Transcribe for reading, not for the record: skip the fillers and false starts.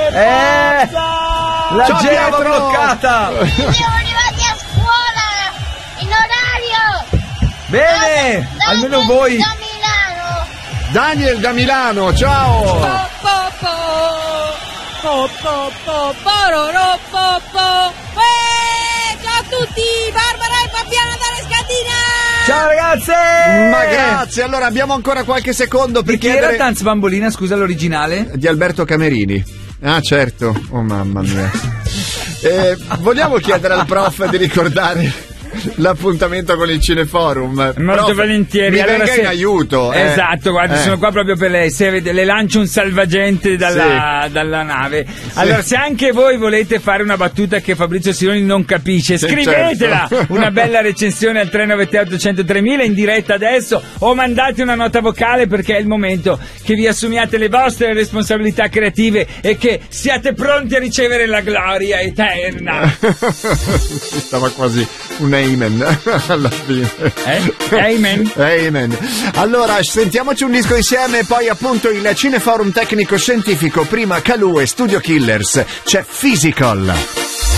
La gema bloccata. Siamo arrivati a scuola in orario. Bene, almeno voi. Da Milano. Daniel da Milano, ciao. Ciao a tutti, Barbara e Fabiana dalle Scandine. Ciao ragazze. Ma grazie, allora abbiamo ancora qualche secondo per Di chi era chiedere... Tanz Bambolina, scusa, l'originale? Di Alberto Camerini. Ah certo, oh mamma mia. Vogliamo chiedere al prof di ricordare l'appuntamento con il Cineforum? Molto Prof, volentieri. Mi allora, venga in aiuto. Esatto, guarda, sono qua proprio per lei. Se avete, le lancio un salvagente dalla nave. Allora, se anche voi volete fare una battuta che Fabrizio Sironi non capisce, scrivetela! Certo. Una bella recensione al 393 800 3000 in diretta adesso, o mandate una nota vocale, perché è il momento che vi assumiate le vostre responsabilità creative e che siate pronti a ricevere la gloria eterna. Ci stava quasi un amen alla fine. Amen. Amen. Allora, sentiamoci un disco insieme, poi appunto il Cineforum tecnico scientifico, prima Calù e Studio Killers, c'è Physical.